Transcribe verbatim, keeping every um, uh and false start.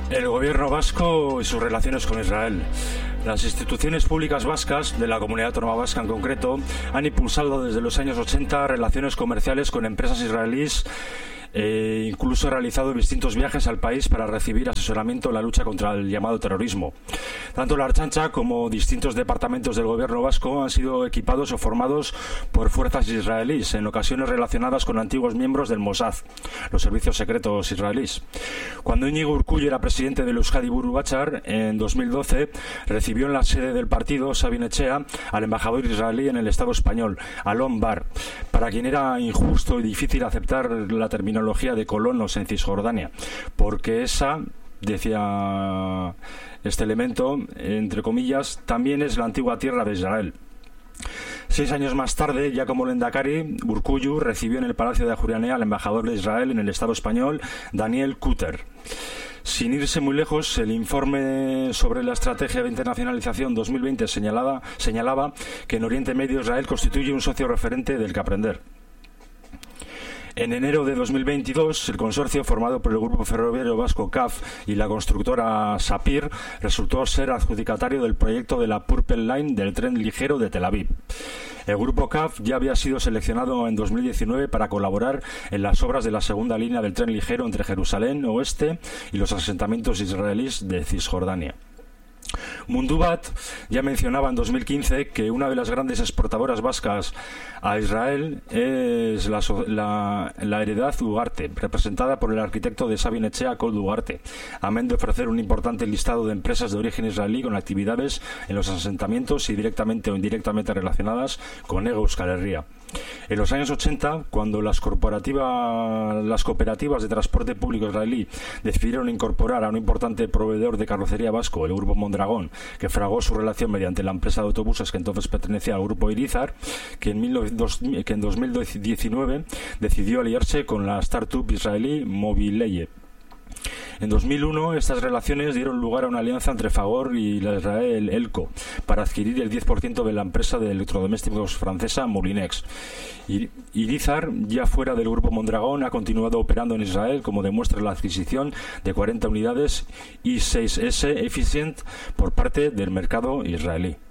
El gobierno vasco y sus relaciones con Israel. Las instituciones públicas vascas, de la Comunidad Autónoma Vasca en concreto, han impulsado desde los años ochenta relaciones comerciales con empresas israelíes e incluso ha realizado distintos viajes al país para recibir asesoramiento en la lucha contra el llamado terrorismo. Tanto la Ertzaintza como distintos departamentos del gobierno vasco han sido equipados o formados por fuerzas israelíes, en ocasiones relacionadas con antiguos miembros del Mossad, los servicios secretos israelíes. Cuando Iñigo Urkullu era presidente del Euskadi Buru Batzar, en dos mil doce recibió en la sede del partido, Sabin Etxea, al embajador israelí en el Estado español, Alon Bar, para quien era injusto y difícil aceptar la terminología de colonos en Cisjordania, porque esa, decía este elemento, entre comillas, también es la antigua tierra de Israel. Seis años más tarde, ya como Lehendakari, Urkullu recibió en el Palacio de Ajuria al embajador de Israel en el Estado español, Daniel Kutter. Sin irse muy lejos, el informe sobre la Estrategia de Internacionalización dos mil veinte señalaba, señalaba que en Oriente Medio Israel constituye un socio referente del que aprender. En enero de dos mil veintidós, el consorcio formado por el Grupo Ferroviario Vasco C A F y la constructora Sapir resultó ser adjudicatario del proyecto de la Purple Line del tren ligero de Tel Aviv. El Grupo C A F ya había sido seleccionado en dos mil diecinueve para colaborar en las obras de la segunda línea del tren ligero entre Jerusalén Oeste y los asentamientos israelíes de Cisjordania. Mundubat ya mencionaba en dos mil quince que una de las grandes exportadoras vascas a Israel es la, la, la Heredad Ugarte, representada por el arquitecto de Sabin Etxea, Koldo Ugarte, amén de ofrecer un importante listado de empresas de origen israelí con actividades en los asentamientos y directamente o indirectamente relacionadas con Hego Euskal Herria. En los años ochenta, cuando las, corporativas, las cooperativas de transporte público israelí decidieron incorporar a un importante proveedor de carrocería vasco, el Grupo Mondragón, que fragó su relación mediante la empresa de autobuses que entonces pertenecía al Grupo Irizar, que en, que en dos mil diecinueve decidió aliarse con la startup israelí Mobileye. En dos mil uno, estas relaciones dieron lugar a una alianza entre Fagor y la Israel Elco para adquirir el diez por ciento de la empresa de electrodomésticos francesa Molinex. Irizar, ya fuera del Grupo Mondragón, ha continuado operando en Israel, como demuestra la adquisición de cuarenta unidades i seis ese Efficient por parte del mercado israelí.